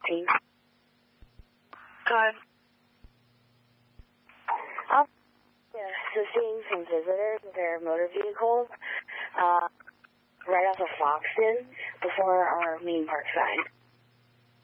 15. Go ahead. So seeing some visitors with their motor vehicles right off of Foxton before our main park sign.